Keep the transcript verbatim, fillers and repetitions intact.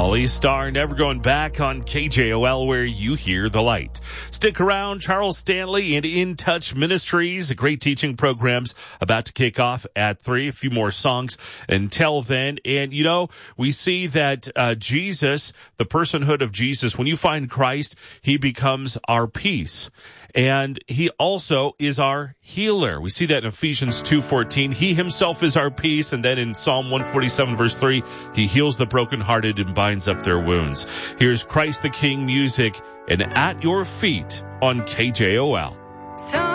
Holly Star, never going back on K J O L, where you hear the light. Stick around. Charles Stanley and In Touch Ministries, great teaching programs about to kick off at three. A few more songs until then. And, you know, we see that uh, Jesus, the personhood of Jesus, when you find Christ, he becomes our peace. And he also is our healer. We see that in Ephesians two fourteen. He himself is our peace. And then in Psalm one forty-seven, verse three, he heals the brokenhearted and binds up their wounds. Here's Christ the King music and At Your Feet on K J O L.